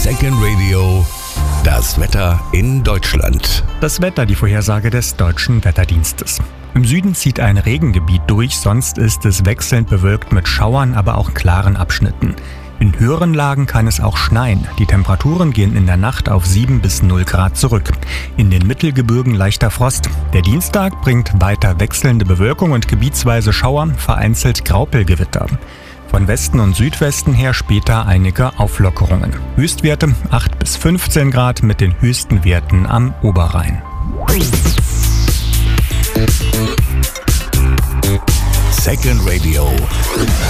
Second Radio, das Wetter in Deutschland. Das Wetter, die Vorhersage des Deutschen Wetterdienstes. Im Süden zieht ein Regengebiet durch, sonst ist es wechselnd bewölkt mit Schauern, aber auch klaren Abschnitten. In höheren Lagen kann es auch schneien. Die Temperaturen gehen in der Nacht auf 7 bis 0 Grad zurück. In den Mittelgebirgen leichter Frost. Der Dienstag bringt weiter wechselnde Bewölkung und gebietsweise Schauer, vereinzelt Graupelgewitter. Von Westen und Südwesten her später einige Auflockerungen. Höchstwerte 8 bis 15 Grad mit den höchsten Werten am Oberrhein. Second Radio.